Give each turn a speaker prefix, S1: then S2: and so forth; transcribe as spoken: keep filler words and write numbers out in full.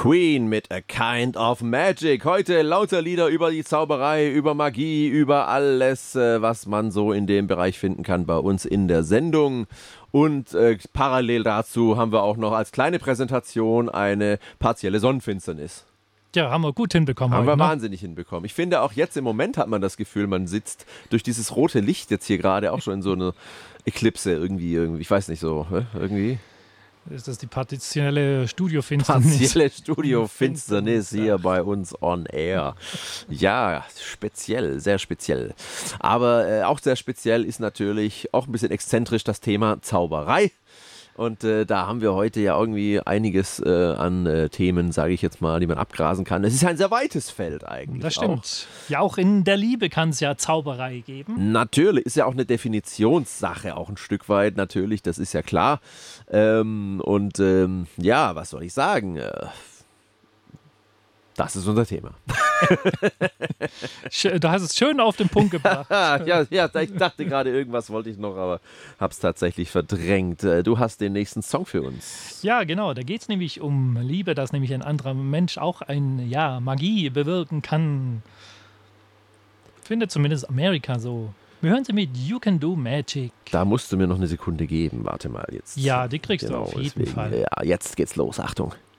S1: Queen mit A Kind of Magic. Heute lauter Lieder über die Zauberei, über Magie, über alles, was man so in dem Bereich finden kann bei uns in der Sendung. Und äh, parallel dazu haben wir auch noch als kleine Präsentation eine partielle Sonnenfinsternis.
S2: Ja, haben wir gut hinbekommen.
S1: Haben
S2: heute,
S1: wir
S2: ne?
S1: wahnsinnig hinbekommen. Ich finde auch jetzt im Moment hat man das Gefühl, man sitzt durch dieses rote Licht jetzt hier gerade auch schon in so einer Eklipse irgendwie, irgendwie, ich weiß nicht so, irgendwie.
S2: Ist das die partielle Studiofinsternis?
S1: Partielle Studiofinsternis hier bei uns on air. Ja, speziell, sehr speziell. Aber äh, auch sehr speziell ist natürlich auch ein bisschen exzentrisch das Thema Zauberei. Und äh, da haben wir heute ja irgendwie einiges äh, an äh, Themen, sage ich jetzt mal, die man abgrasen kann. Es ist ein sehr weites Feld eigentlich.
S2: Das stimmt. Auch. Ja, auch in der Liebe kann es ja Zauberei geben.
S1: Natürlich, ist ja auch eine Definitionssache, auch ein Stück weit, natürlich, das ist ja klar. Ähm, und ähm, ja, was soll ich sagen? Äh, das ist unser Thema.
S2: Du hast es schön auf den Punkt gebracht.
S1: ja, ja, ich dachte gerade, irgendwas wollte ich noch, aber hab's tatsächlich verdrängt. Du hast den nächsten Song für uns.
S2: Ja, genau. Da geht es nämlich um Liebe, dass nämlich ein anderer Mensch auch ein, ja, Magie bewirken kann. Findet zumindest Amerika so. Wir hören sie mit You Can Do Magic.
S1: Da musst du mir noch eine Sekunde geben. Warte mal jetzt.
S2: Ja, die kriegst
S1: genau,
S2: du auf jeden
S1: deswegen,
S2: Fall.
S1: Ja, jetzt geht's los. Achtung.